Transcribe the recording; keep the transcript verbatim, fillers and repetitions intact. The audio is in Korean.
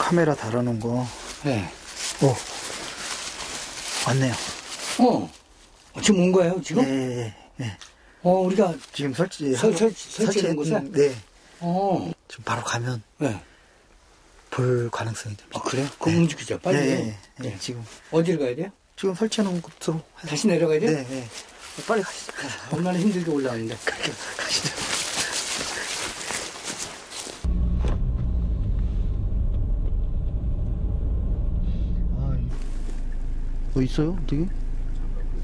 카메라 달아놓은 거. 네. 오, 왔네요. 어. 지금 온 거예요, 지금? 네, 네. 어, 우리가 지금 설치, 설, 설, 설치된 곳에? 네. 어. 지금 바로 가면 네. 볼 가능성이 됩니다. 아, 그래요? 그럼 네. 움직이죠, 빨리. 네, 네, 네. 네. 지금. 어디로 가야 돼요? 지금 설치해놓은 곳으로. 다시 내려가야 돼요? 네, 네. 빨리 가시죠. 얼마나 힘들게 올라왔는데. 가시죠. 아, 뭐 있어요? 어떻게?